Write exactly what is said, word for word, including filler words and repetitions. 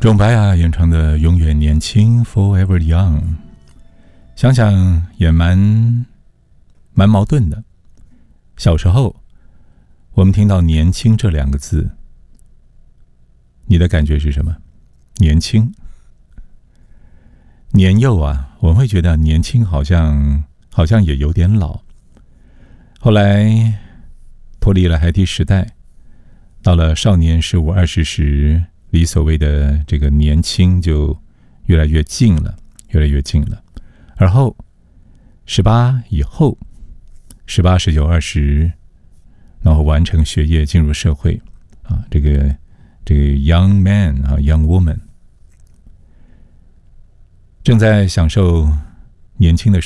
钟白啊演唱的永远年轻 Forever Young， 想想也蛮蛮矛盾的。小时候我们听到年轻这两个字，你的感觉是什么？年轻年幼啊，我们会觉得年轻好像好像也有点老。后来脱离了孩提时代，到了少年十五二十时，离所谓的这个年轻就越来越近了，越来越近了。而后十八以后，十八、十九、二十，然后完成学业，进入社会啊，这个这个 young man 啊 ，young woman， 正在享受年轻的